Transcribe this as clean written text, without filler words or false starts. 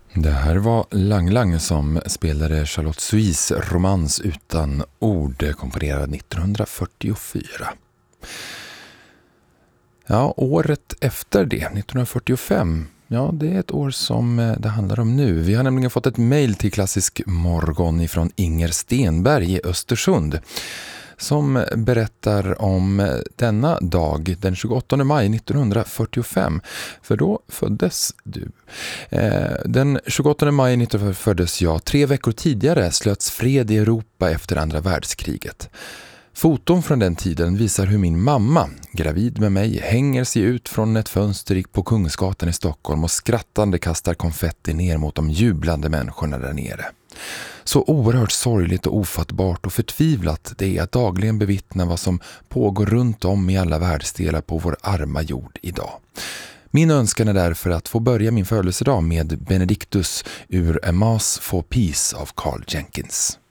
Det här var Lang Lang som spelade Charlotte Suisse romans utan ord, komponerad 1944. Ja, året efter det, 1945, ja, det är ett år som det handlar om nu. Vi har nämligen fått ett mejl till Klassisk Morgon ifrån Inger Stenberg i Östersund som berättar om denna dag, den 28 maj 1945. För då föddes du. Den 28 maj 1945 föddes jag. 3 veckor tidigare slöts fred i Europa efter andra världskriget. Foton från den tiden visar hur min mamma, gravid med mig, hänger sig ut från ett fönster på Kungsgatan i Stockholm och skrattande kastar konfetti ner mot de jublande människorna där nere. Så oerhört sorgligt och ofattbart och förtvivlat det är att dagligen bevittna vad som pågår runt om i alla världsdelar på vår arma jord idag. Min önskan är därför att få börja min födelsedag med Benedictus ur A Mass for Peace av Carl Jenkins.